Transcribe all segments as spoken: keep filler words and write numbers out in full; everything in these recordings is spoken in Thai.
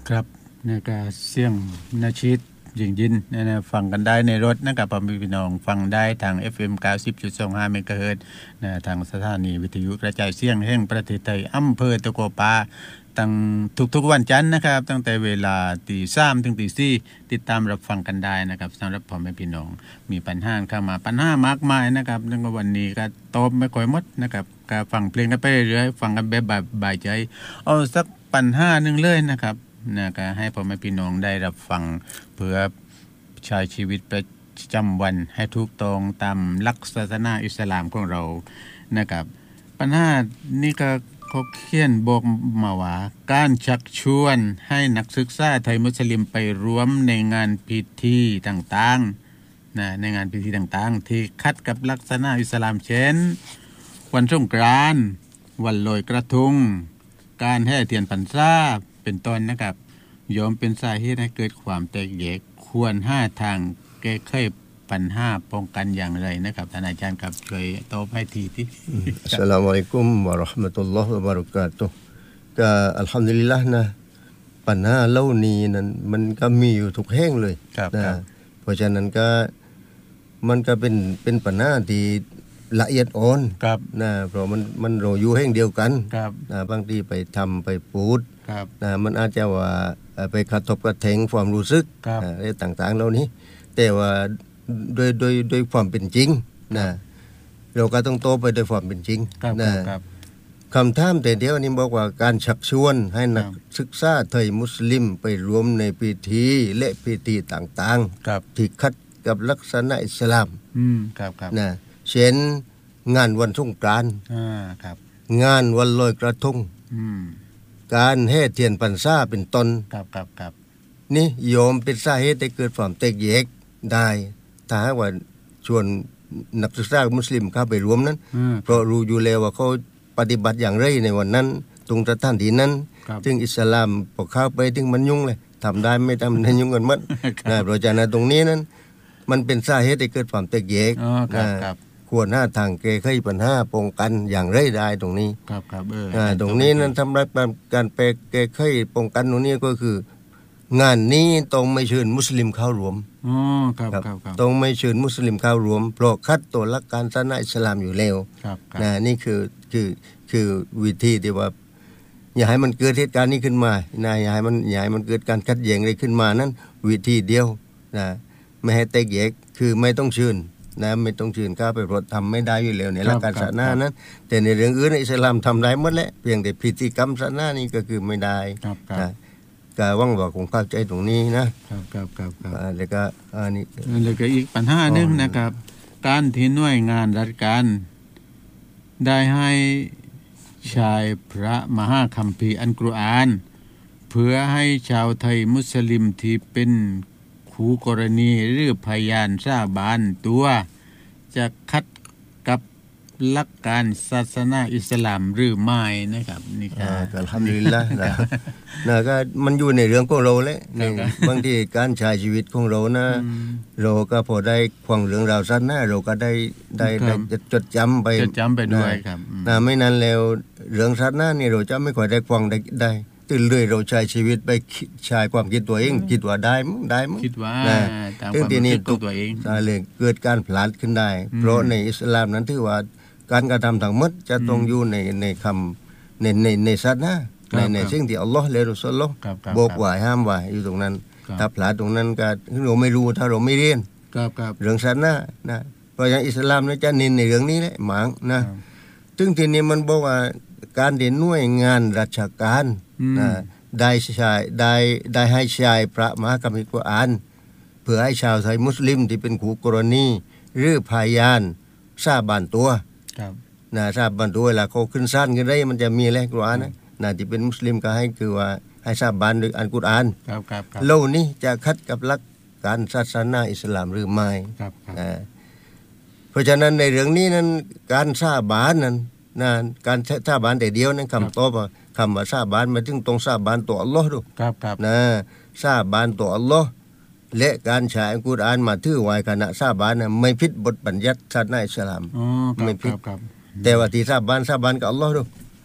ครับนี่ก็เสียงนาชิดยิงยินนะฟังกันได้ในรถนะครับพ่อแม่พี่น้องฟังได้ทาง เอฟ เอ็ม เก้าสิบจุดสองห้า เมกะเฮิรตซ์นะทางสถานีวิทยุกระจายเสียงแห่งประเทศไทยอำเภอตะกัวป่าตั้งทุกๆวันจันทร์นะครับตั้งแต่เวลา ตีสาม ถึง ตี สี่ ติดตามรับฟังกันได้นะครับสำหรับพ่อแม่พี่น้องมีปัญหาเข้ามาปัญหามากมายนะครับในวันนี้ก็ตอบไม่ค่อยหมดนะครับก็ฟังเพลงกันไปเรื่อยๆฟังกันแบบสบายใจเอาสักปัญหานึงเลยนะครับนะก็ให้พ่อแม่พี่น้องได้รับฟังเพื่อใช้ชีวิตประจำวันให้ถูกต้องตามหลักศาสนาอิสลามของเรานะครับปัญหานี้ก็เขาเขียนบอกมาว่าการชักชวนให้นักศึกษาไทยมุสลิมไปร่วมในงานพิธีต่างๆนะในงานพิธีต่างๆที่ขัดกับหลักศาสนาอิสลามเช่นวันสงกรานต์วันลอยกระทงการแห่เทียนพรรษาเป็นต้นนะครับยอมเป็นสาเหตุให้เกิดความแตกแยกควรหาทางแก้ไขปัญหาป้องกันอย่างไรนะครับท่านอาจารย์ครับช่วยตอบให้ทีที่อัสสลามุอะลัยกุมวะเราะห์มะตุลลอฮ์วะบะเราะกาตุฮ์ก็อัลฮัมดุลิลละห์นะปัญหาเหล่านี้นั้นมันก็มีอยู่ทุกแห่งเลยนะเพราะฉะนั้นก็มันก็เป็นเป็นปัญหาที่ละเอียดอ่อนนะเพราะมันมันเราอยู่แห่งเดียวกันนะบางทีไปทำไปพูดนะมันอาจจะว่าไปกระทบกระเทงความรู้สึกอะไรต่างๆเหล่านี้แต่ว่าโดยโดยโดยความเป็นจริงนะเราก็ต้องโตไปด้วยความเป็นจริงนะคำถามแต่เดียวนี้บอกว่าการชักชวนให้นักศึกษาไทยมุสลิมไปรวมในพิธีและพิธีต่างๆที่ขัดกับลักษณะอิสลามนะเช่นงานวันสงกรานต์งานวันลอยกระทงการแห่เทียนพรรษาเป็นต้นนี่โยมเป็นสาเหตุให้เกิดความแตกแยกได้ถ้าหากว่าชวนนักศึกษามุสลิมเข้าไปรวมนั้นเพราะรู้อยู่แล้วว่าเขาปฏิบัติอย่างไรในวันนั้นตรงสถานที่นั้นซึ่งอิสลามพอเข้าไปถึงมันยุ่งเลยทำได้ไม่ทำได้ยุ่งกันหมดนะเพราะฉะนั้นตรงนี้นั้นมันเป็นสาเหตุให้เกิดความแตกแยกควรหาทางแก้ไขปัญหาป้องกันอย่างไรได้ตรงนี้ตรงนี้นั้นสำหรับการแก้ไขป้องกันตรงนี้ก็คืองานนี้ต้องไม่เชิญมุสลิมเข้าร่วมอ๋อครับครับต้องไม่เชิญมุสลิมเข้าร่วมเพราะขัดต่อหลักการศาสนาอิสลามอยู่แล้วนะนี่คือคือคือวิธีที่ว่าอย่าให้มันเกิดเหตุการณ์นี้ขึ้นมานะอย่าให้มันอย่าให้มันเกิดการขัดแย้งอะไรขึ้นมานั้นวิธีเดียวนะไม่ให้แตกแยกคือไม่ต้องเชิญนะไม่ต้องเชิญเข้าไปเพราะทำไม่ได้อยู่แล้วในหลักการศาสนานั้นแต่ในเรื่องอื่นอิสลามทำได้หมดแหละเพียงแต่พิธีกรรมศาสนานี่ก็คือไม่ได้นะก็หวังว่าคงเข้าใจตรงนี้นะครับครับครับครับแล้วก็อันนี้แล้วก็อีกปัญหาหนึ่งนะครับการที่หน่วยงานราชการได้ให้ใช้พระมหาคัมภีร์อัลกุรอานเพื่อให้ชาวไทยมุสลิมที่เป็นคู่กรณีหรือพยานสาบานตัวจะขัดกับหลักการศาสนาอิสลามหรือไม่นะครับนี่ครับอัลฮัมดุลิลละห์นะนะก็มันอยู่ในเรื่องของเราแหละบางทีการใช้ชีวิตของเรานะเราก็พอได้ฟังเรื่องราวศาสนาเราก็ได้ได้จดจำไปจดจำไปด้วยครับนะไม่นั้นแล้วเรื่องศาสนานี่เราจะไม่ค่อยได้ฟังได้ได้ตื่นเลยเราใช้ชีวิตไปใช้ความคิดตัวเองคิดว่าได้มั้งได้มั้งคิดว่าตามความคิดตัวเองได้เลยเกิดการพลาดขึ้นได้เพราะในอิสลามนั้นถือว่าการกระทำทั้งหมดจะต้องอยู่ในในคำในในในศาสนาในในสิ่งที่อัลลอฮ์และรอซูลบอกไว้ห้ามไว้อยู่ตรงนั้นถ้าพลาดตรงนั้นก็เราไม่รู้ถ้าเราไม่เรียนเรื่องศาสนานะเพราะอย่างอิสลามนั้นจะเน้นในเรื่องนี้แหละหมางนะซึ่งทีนี้มันบอกว่าการเด่นหน่วยงานราชการนะได้ใช้ได้ได้ให้ใช้พระมหาคัมภีร์กุรอานเพื่อให้ชาวไทยมุสลิมที่เป็นคู่กรณีหรือพยานสาบานตัวนะทราบบรรทุเวลาเขาขึ้นศาลกันได้มันจะมีแหละกุรอานนะนะที่เป็นมุสลิมก็ให้คือว่าให้ทราบบานด้วยอัลกุรอานเหล่านี้จะขัดกับหลักการศาสนาอิสลามหรือไม่นะเพราะฉะนั้นในเรื่องนี้นั้นการสาบานนั้นนะการสาบานแต่เดียวนั้นคำตอบว่าคำว่าสาบานมาถึงตรงสาบานต่ออัลลอฮ์ดูนะสาบานต่ออัลลอฮ์และการใช้อัลกุรอานมาถือไว้ขณะสาบานน่ะไม่ผิดบทบัญญัติศาสนาอิสลามไม่ผิดแต่ว่าที่สาบานสาบานกับอัลลอฮ์ดู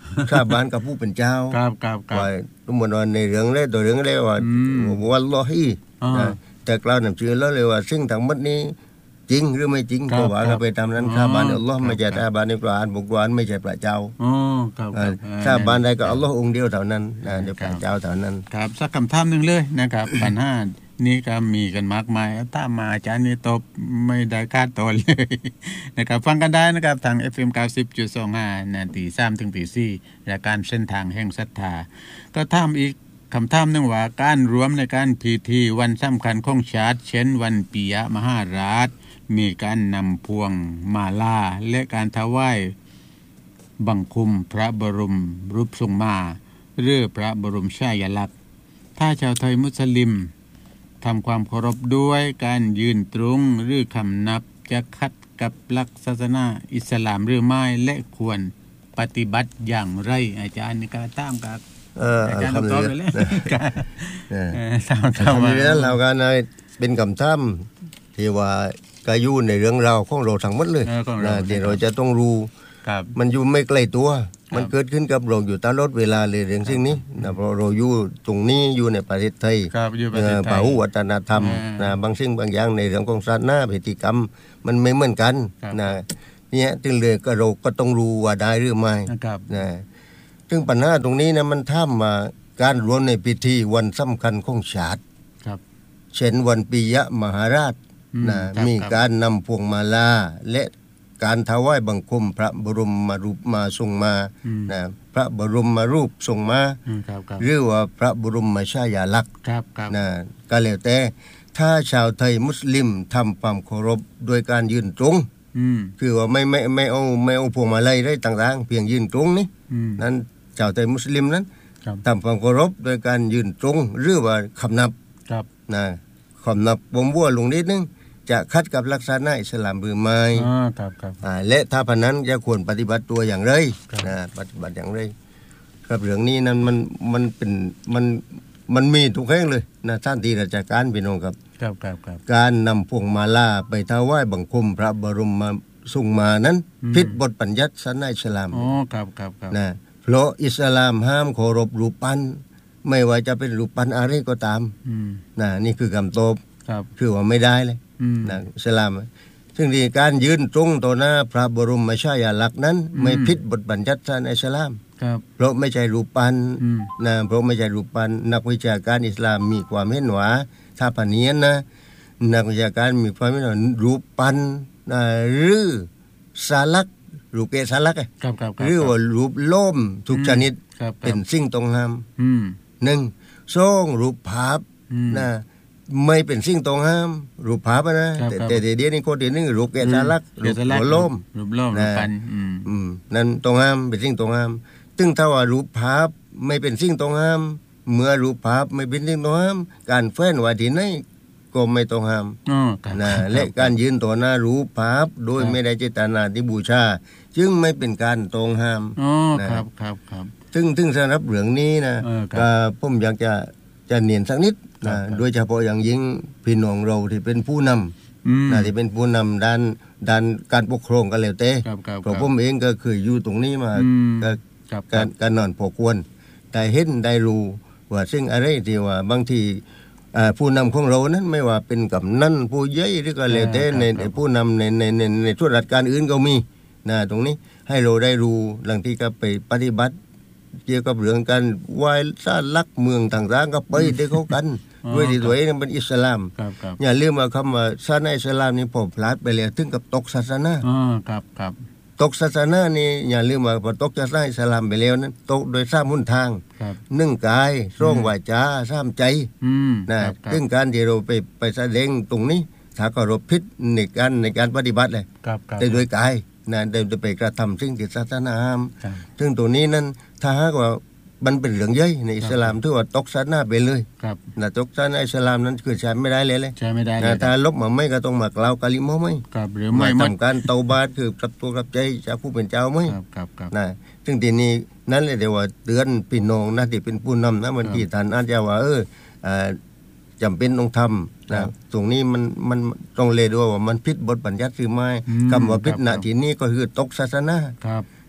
สาบานกับผู้เป็นเจ้าครับครับครับว่าสมมุติว่าในเรื่องแรกตัวเรื่องแรกว่าวัลลอฮีแต่กล่าวหนังสือแล้วเลยว่าซึ่งทั้งหมดนี้จริงหรือไม่จริงก็ว่ากันไปตามนั้นสาบานอัลเลาะห์ไม่ใช่สาบานในกุรอานบุกรานไม่ใช่พระเจ้าอ๋อครับสาบานได้ก็อัลเลาะห์องค์เดียวเท่านั้นนะเดียวพระเจ้าเท่านั้นครับสักคำถามนึงเลยนะครับปัญหานี่ก็มีกันมากมายถ้ามาอาจารย์นี่ตบไม่ได้คาดตอนเลยนะครับฟังกันได้นะครับทาง เอฟ เอ็ม เก้าสิบจุดสองห้า นาทีสามถึงตีสี่รายการเส้นทางแห่งศรัทธาก็ถามอีกคำถามนึงว่าการรวมในการพิธีวันสำคัญของชาติเช่นวันปิยมหาราชมีการนำพวงมาลาและการถวายบังคมพระบรมรูปทรงมาหรือพระบรมฉายาลักษณ์ถ้าชาวไทยมุสลิมทำความเคารพด้วยการยืนตรงหรือคำนับจะขัดกับหลักศาสนาอิสลามหรือไม่และควรปฏิบัติอย่างไรอาจารย์นี่ก็ตามกับเอออาจารย์ตอบไปแล้วเออทำทำนี้นั้นเราก็เป็นคำถามที่ว่าก็อยู่ในเรื่องราวของเราทั้งหมดเลยนะที่เราจะต้องรู้มันอยู่ไม่ไกลตัวมันเกิดขึ้นกับเราอยู่ตลอดเวลาเลยเรื่องสิ่งนี้นะเพราะเราอยู่ตรงนี้อยู่ในประเทศไทยป่าหูวัฒนธรรมนะบางสิ่งบางอย่างในเรื่องของศาสนาพฤติกรรมมันไม่เหมือนกันนะเนี่ยจึงเลยก็เราก็ต้องรู้ว่าได้หรือไม่นะซึ่งปัญหาตรงนี้นะมันท่ามมาการรวมในพิธีวันสำคัญของชาติเช่นวันปิยมหาราชนะมีการนำพวงมาลาและการถวายบังคมพระบรมมารูปมาทรงมานะพระบรมมารูปทรงมาหรือว่าพระบรมฉายาลักษณ์นะก็แล้วแต่ถ้าชาวไทยมุสลิมทำความเคารพโดยการยืนตรงคือว่าไม่ไม่ไม่เอาไม่เอาพวงมาลัยได้ต่างๆเพียงยืนตรงนี่นั้นชาวไทยมุสลิมนั้นทำความเคารพโดยการยืนตรงหรือว่าคำนับนะคำนับวงบัวลงนิดนึงจะคัดกับลักษณะอิสลามหรือไม่อ๋อครับครับอ่าและถ้าพนั้นจะควรปฏิบัติตัวอย่างไรนะปฏิบัติอย่างไรครับเรื่องนี้นั้นมันมันเป็นมันมันมีทุกแห่งเลยนะท่านที่ราชการพี่น้องครับครับครับครับการนำพวงมาลาไปถวายบังคมพระบรมทรงมานั้นผิดบทบัญญัติศาสนาอิสลามอ๋อครับครับครับนะเพราะอิสลามห้ามเคารพรูปปั้นไม่ว่าจะเป็นรูปปั้นอะไรก็ตามนะนี่คือคำตอบคือว่าไม่ได้เลยนะอิสลามซึ่งที่การยืนตรงต่อหน้าพระบรมฉายาลักษณ์นั้นไม่ผิดบทบัญญัติศาสนาอิสลามเพราะไม่ใช่รูปปั้นนะเพราะไม่ใช่รูปปั้นนักวิชาการอิสลามมีความเห็นว่าถ้าปานนี้นะนักวิชาการมีความเห็นว่ารูปปั้นนะหรือสาลักรูปเกศสาลักหรือว่ารูปโลมทุกชนิดเป็นสิ่งต้องห้ามหนึ่งสองรูปภาพนะไม่เป็นสิ่งต้องห้ามรูปภาพนะแต่แต่เดี๋ยวนี้คนเดียวนี่รูปแกะสลักรูปหัวโลมรูปโลมรูปปันอืมนั่นต้องห้ามเป็นสิ่งต้องห้ามซึ่งถ้าว่ารูปภาพไม่เป็นสิ่งต้องห้ามเมื่อรูปภาพไม่เป็นสิ่งต้องห้ามการแฝงไว้ที่ไหนก็ไม่ต้องห้ามนะและการยืนต่อหน้ารูปภาพโดยไม่ได้เจตนาที่บูชาจึงไม่เป็นการต้องห้ามอ๋อครับครับครับซึ่งซึ่งสำหรับเรื่องนี้นะก็ผมอยากจะจะเนียนสักนิดนะโดยเฉพาะอย่างยิ่งพี่น้องเราที่เป็นผู้นำนะที่เป็นผู้นำด้านด้านการปกครองกันแล้วแต่เพราะผมเองก็เคยอยู่ตรงนี้มาการการนอนพอควรได้เห็นได้รู้ว่าซึ่งอะไรที่ว่าบางทีผู้นำของเรานั้นไม่ว่าเป็นกำนันผู้ใหญ่หรือก็แล้วแต่ในผู้นำในในในในธุรการอื่นก็มีนะตรงนี้ให้เราได้รู้หลังที่ก็ไปปฏิบัติเกี่ยวกับเรื่องการไหว้ศาลลักเมืองต่างๆก็ไปได้เขากันด้วยที่ตัวเองเป็นอิสลามอย่าลืมว่าคำว่าศาสนาอิสลามนี่พอพลาดไปแล้วถึงกับตกศาสนาอ๋อครับครับตกศาสนานี่อย่าลืมว่าพอตกศาสนาอิสลามไปแล้วนั้นตกโดยสามหนทางหนึ่งกายสองวาจาสามใจนะซึ่งการที่เราไปไปแสดงตรงนี้ถ้าก็เราผิดในการในการปฏิบัติเลยแต่โดยกายนะเดินไปกระทำสิ่งที่ศาสนาห้ามซึ่งตัวนี้นั้นถ้าหากว่ามันเป็นเรื่องใหญ่ในอิสลามถือว่าตกศาสนาไปเลยนะตกศาสนาอิสลามนั้นคือใช้ไม่ได้เลยเลยใช้ไม่ได้นะถ้าลบมาไม่ก็ต้องมากล่าวกะลิมะไม่หรือไม่ทำการเตาบาตคือกลับตัวกลับใจจากผู้เป็นเจ้าไม่นะซึ่งทีนี้นั้นเลยเดี๋ยวว่าเตือนพี่น้องนะที่เป็นผู้นำนะบางทีท่านอาจจะว่าเออจำเป็นต้องทำนะตรงนี้มันมันต้องเลยด้วยว่ามันผิดบทบัญญัติหรือไม่คำว่าผิดณที่นี้ก็คือตกศาสนา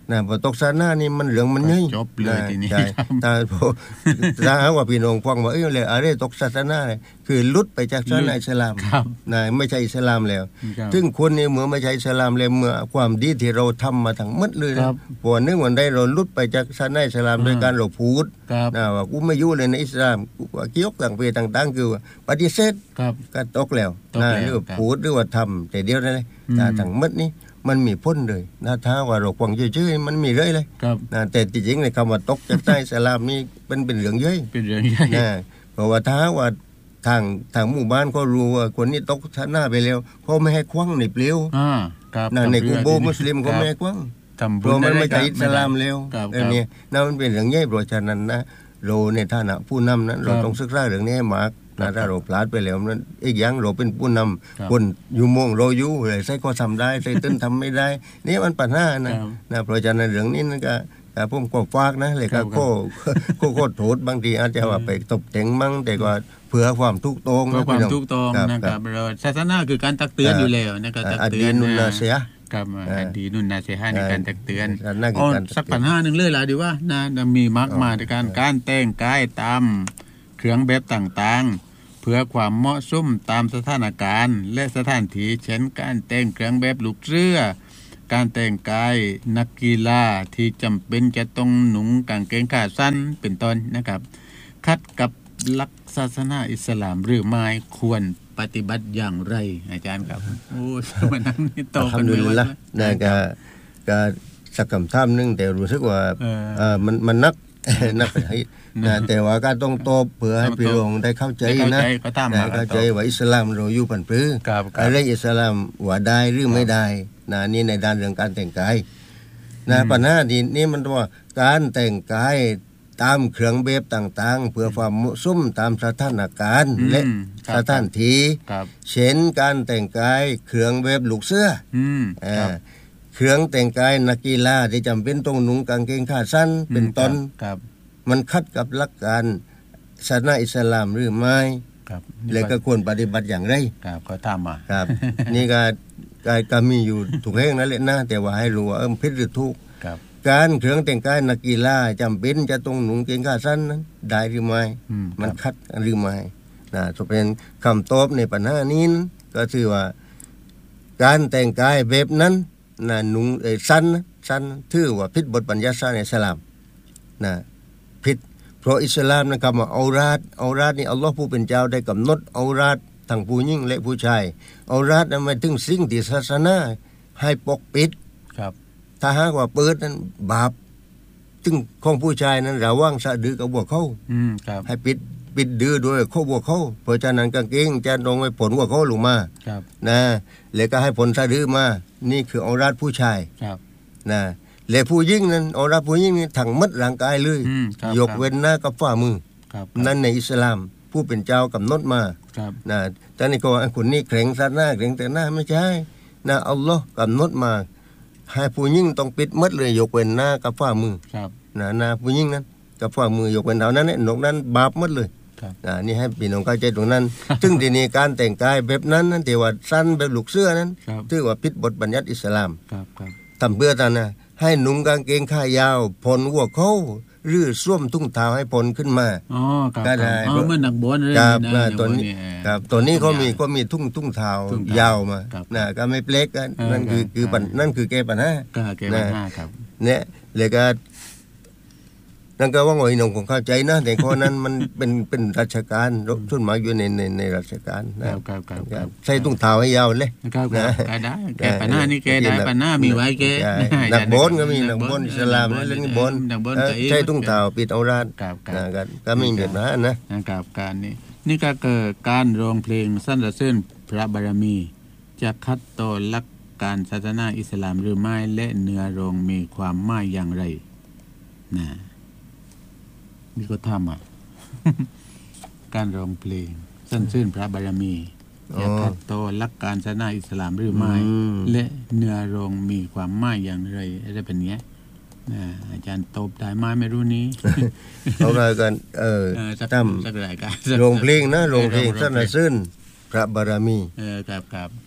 นะพอตกศาสนานี่มันเหลืองมันใหญ่จบเลยทีนี้ถ้าพอถ้าหากว่าพี่น้องฟังว่าเอ้ยเลยอะไรตกศาสนาคือหลุดไปจากศาสนาอิสลามนะไม่ใช่อิสลามแล้วซึ่งคนนี่เมื่อไม่ใช่อิสลามแล้วเมื่อความดีที่เราทำมาทั้งหมดเลยนะพอนึกวันใดเราหลุดไปจากศาสนาอิสลามโดยการเราพูดนะว่ากูไม่อยู่เลยในอิสลามกูว่าเกี่ยวกับต่างต่างๆคือปฏิเสธก็ตกแล้วนะหรือพูดหรือว่าทำแต่เดียวนั่นเลยแต่ทั้งหมดนี้มันมีพ้นเลยนะถ้าว่าเราควงเฉยๆมันมีเลยเลยนะแต่จริงๆในคำว่าตกจากใต้อิสลามนี่เป็นเป็นเรื่องใหญ่เป็นเรื่องใหญ่นะเพราะว่าถ้าว่าทางทางหมู่บ้านก็รู้ว่าคนนี้ตกศาสนาไปแล้วเขาไม่ให้ควังในเปลวอ่าครับในกูโบมุสลิมเขาไม่ให้ควังเพราะมันไม่ใช่อิสลามแล้วอันนี้นั่นมันเป็นเรื่องใหญ่เพราะฉะนั้นนะเราในฐานะผู้นำนั้นเราต้องศึกษาเรื่องนี้ให้มากนะถ้าเราพลาดไปแล้วนั้นอีกอย่างเราเป็นผู้นำคนอยู่มงเราอยู่เลยใส่ก็ทำได้ใส่ต้นทำไม่ได้นี่มันปัญหานะนะเพราะฉะนั้นเรื่องนี้นั่นก็ผมก็ฝากนะเลยก็โคโคโคโทษบางทีอาจจะว่าไปตบแต่งมั่งแต่ก็เพื่อความถูกต้องเพื่อความถูกต้องนะครับเราศาสนาคือการตักเตือนอยู่แล้วนะครับตักเตือนนุนนาเสียครับอดีนุนนาเสียในการตักเตือนอ๋อสักปัญหานึงเลยล่ะดีว่านะมีมากมายในการการแต่งกายตามเครื่องแบบต่างๆเพื่อความเหมาะสมตามสถานการณ์และสถานที่เช่นการแต่งเครื่องแบบลูกเรือการแต่งกายนักกีฬาที่จำเป็นจะต้องหนุ่งกางเกงขาสั้นเป็นต้นนะครับขัดกับหลักศาสนาอิสลามหรือไม่ควรปฏิบัติอย่างไรอาจารย์ครับโอ้ยมันนั่งนี่โตกันไปว่านะก็ก็สักคำถามนึงแต่รู้สึกว่าเออมันมันนักนักให้นะแต่ว่าก็ต้องตอบเพื่อให้พี่น้องได้เข้าใจนะเข้าใจว่าอิสลามเราอยู่ปันพื้นอะไรอิสลามว่าได้หรือไม่ได้นะนี่ในด้านเรื่องการแต่งกายนะปัญหาที่นี่มันว่าการแต่งกายตามเครื่องแบบต่างๆเพื่อความเหมาะสมตามสถานการณ์และสถานที่เช่นการแต่งกายเครื่องแบบลูกเสือเครื่องแต่งกายนักกีฬาที่จำเป็นต้องนุ่งกางเกงขาสั้นเป็นต้นมันขัดกับหลักการศาสนาอิสลามหรือไม่และก็ควรปฏิบัติอย่างไรครับก็ตามมาครับนี่ก็ก็มีอยู่ถูกแห่งนั่นแหละนะแต่ว่าให้รู้ว่าเออผิดหรือถูกการเครื่องแต่งกายนักกีฬาจำเป็นจะต้องนุ่งกางเกงขาสั้นนั้นได้หรือไม่มันขัดหรือไม่นะจะเป็นคำตอบในปัญหานี้ก็คือว่าการแต่งกายแบบนั้นนะนุ่งเอ่อสั้นสั้นถือว่าผิดบทบัญญัติศาสนาอิสลามนะผิดเพราะอิสลามนะคำว่าเอาราดเอาราดนี่อัลลอฮ์ผู้เป็นเจ้าได้กำหนดเอาราดทั้งผู้หญิงและผู้ชายเอาราดนั้นหมายถึงสิ่งที่ศาสนาให้ปกปิดครับถ้าหากว่าเปิดนั้นบาปซึ่งของผู้ชายนั้นระวังสะดือกับหัวเข้าอืมครับให้ปิดปิดดื้อด้วยข้อหัวเข้าเพราะฉะนั้นกางเกงจะลงไปผลหัวเข้าลงมาครับนะแล้วก็ให้ผลสะดือมานี่คือเอาราดผู้ชายครับนะและผู้หญิงนั้นเอาราดผู้หญิงนี่ทั้งหมดร่างกายเลยยกเว้นหน้ากับฝ่ามือนั่นในอิสลามผู้เป็นเจ้ากำหนดมานะแต่นี่ก็คนนี้แข็งซะหน้าแข็งแต่หน้าไม่ใช่นะอัลเลาะห์กำหนดมาให้ผู้หญิงต้องปิดหมดเลยยกเว้นหน้ากับฝ่ามือนะหน้าผู้หญิงนั้นกับฝ่ามือยกเว้นเท่านั้นนอกนั้นบาปหมดเลยนะนี่ให้พี่น้องเข้าใจตรงนั้นซึ่งทีนี้การแต่งกายแบบนั้นนั้นที่ว่าสั้นแบบลูกเสื้อนั้นถือว่าผิดบทบัญญัติอิสลามทำเพื่อท่านนะให้นุ่งกางเกงขายาวพ้นหัวเข้าหรือส้วมทุ่งเท้าให้พ้นขึ้นมาอ๋อครับอ๋อเหมือนนักบอลเลยนะตัวนี้ครับตัวนี้เขามีก็มีทุ่งทุ่งเท้ายาวมานะก็ไม่เปลกกันนั่นคือคือนั่นคือแก้ปัญหาแก้ปัญหาครับเนี่ยเลยก็นั่นก็ว่าหน่อยน้องคงเข้าใจนะแต่ข้อนั้นมันเป็นเป็นราชการส่วนมากอยู่ในในในราชการนะครับใส่ตุ้งเท้าให้ยาวเลยนะแก้ได้แก้ปัญหานี่แก้ได้ปัญหามีไว้แก้นักบอลก็มีนักบอลอิสลามเล่นบอลใส่ตุ้งเท้าปิดเอาราดนะก็ไม่เดือดร้อนนะนะครับการนี้นี่ก็เกิดการร้องเพลงสรรเสริญพระบารมีจะขัดต่อหลักการศาสนาอิสลามหรือไม่และเนื้อร้องมีความหมายอย่างไรนะนี่ก็ทำอ่ะ การร้องเพลงสรรเสริญพระบารมีจะขัดต่อหลักการศาสนาอิสลามหรือไม่และเนื้อร้องมีความหมายอย่างไรอะไรเป็นเงี้ยนะอาจารย์ตบได้ไหมไม่รู้นี้เขาก็กันเออทำร้องเพลงนะร้องเพลงสรรเสริญพระบารมีเออครับครับ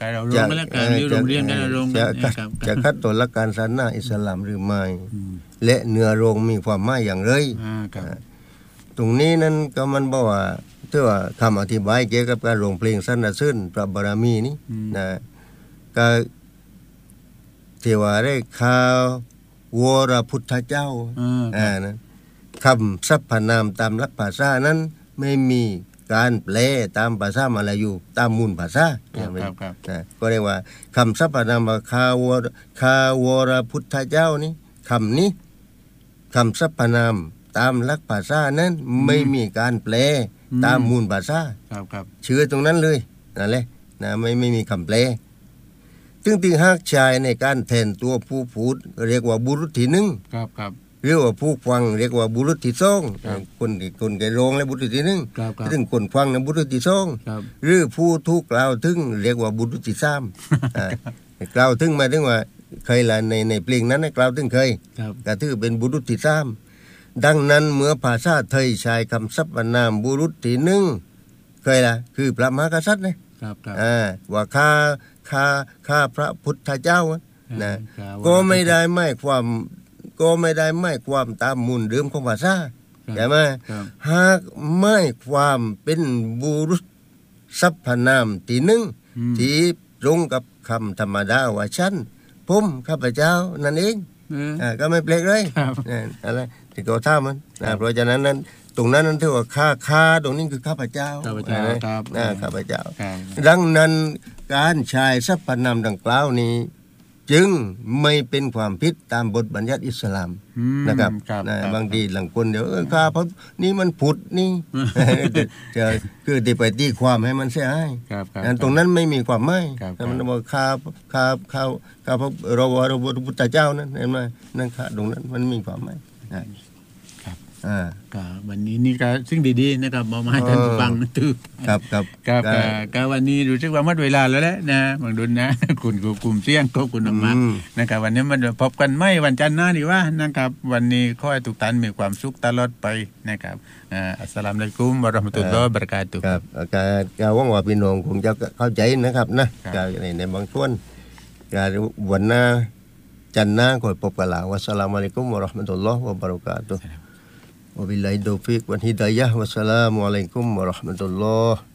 การเราโรงและการอยู่โรงเรียนการเราโรงจะนะครับจะคัดตัวละการศาสนาอิสลามหรือไม่และเนื้อโรงมีความหมายอย่างไรอ่าครับตรงนี้นั้นก็มันบอกว่าถือว่าคำอธิบายเกี่ยวกับการร้องเพลงสรรเสริญพระบารมีนี้นะก็เทวาได้ข่าววรพุทธเจ้าอ่าอ่านะคำสรรพนามตามหลักภาษานั้นไม่มีการแปลตามภาษามาลายูตามมูลภาษาครับครับครับนะก็เรียกว่าคำสรรพนามว่าคาวรคาวรพุทธเจ้านี้คำนี้คำสรรพนามตามหลักภาษานั้นไม่มีการแปลตามมูลภาษาครับครับเชื่อตรงนั้นเลยนั่นแหละนะไม่ไม่มีคำแปลซึ่งที่หักชายในการแทนตัวผู้พูดเรียกว่าบุรุษที่หนึ่งครับครับหรือว่าผู้ฟังเรียกว่าบุรุษที่สองครับคนที่คนแก่โรงและบุรุษที่หนึ่งครับครับซึ่งคนฟังนะบุรุษที่สองครับหรือผู้ทุกกล่าวถึงเรียกว่าบุรุษที่สามอ่ากล่าวถึงหมายถึงว่าเคยละในในเพลงนั้นนะกล่าวถึงเคยครับก็ถือเป็นบุรุษที่สามดังนั้นเมื่อภาษาไทยใช้คำสรรพนามบุรุษที่หนึ่งเคยละคือพระมหากษัตริย์นะครับครับอ่าว่าข้าข้าข้าพระพุทธเจ้านะครับก็ไม่ได้หมายความก็ไม่ได้หมายความตามมูลเดิมของภาษาใช่ไหมครับหากหมายความเป็นบุรุษสรรพนามที่หนึ่งอืมที่ตรงกับคำธรรมดาว่าฉันผมข้าพเจ้านั่นเองเอออ่าก็ไม่แปลกเลยครับอ่าอะไรที่เขาท่ามันอ่าเพราะฉะนั้นนั้นตรงนั้นนั้นถือว่าข้าข้าตรงนี้คือข้าพเจ้าข้าพเจ้าอ่ครับอ่าข้าพเจ้าครับดังนั้นการใช้สรรพนามดังกล่าวนี้ จึงไม่เป็นความผิดตามบทบัญญัติอิสลามอืมนะครับครับนะครับ บางครับทีหลังคนเดี๋ยวเออข้าเพราะนี่มันผุดนี่ จะคือที่ไปตีความให้มันเสียหายครับครับอันตรงนั้นไม่มีความหมายครับแต่มันบอกข้าข้าข้าข้าพระเราเราพระพุทธเจ้านั้นเห็นไหมนั่นข้าตรงนั้นมันมีความหมายนะครับ อ่าก็วันนี้นี่ก็สิ่งดีๆนะครับบอกมาให้ท่านผู้ฟังนะตื้อครับครับครับก็ก็ก็วันนี้รู้สึกว่าหมดเวลาแล้วแหละนะบางดุลนะ คุณกลุ่มเสี่ยงขอบคุณมากอืมๆนะครับวันนี้มันพบกันไม่วันจันทร์หน้าดีว่านะครับวันนี้ขอให้ทุกท่านมีความสุขตลอดไปนะครับอ่าอัสสลามุอะลัยกุมวะเราะห์มะตุลลอฮ์วะบะเราะกาตุฮ์ครับก็ก็หวังว่าพี่น้องคงจะเข้าใจนะครับนะครับ ก็ในในบางส่วนก็วันหน้าจันทร์หน้าก็พบกันแล้ววัสสลามุอะลัยกุมวะเราะห์มะตุลลอฮ์วะบะเราะกาตุฮ์วะบิลลาฮิตตอฟิกวัลฮิดายะฮ์วัสสลามุอะลัยกุมวะเราะห์มะตุลลอฮ์